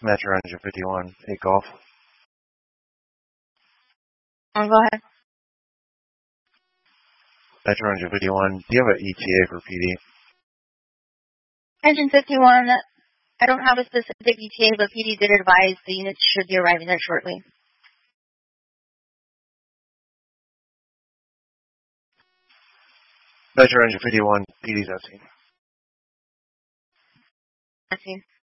Metro Engine 51, 8 Golf. Go ahead. Metro Engine 51, do you have an ETA for PD? Engine 51, I don't have a specific ETA, but PD did advise the unit should be arriving there shortly. Metro Engine 51, PD's asking. Asking.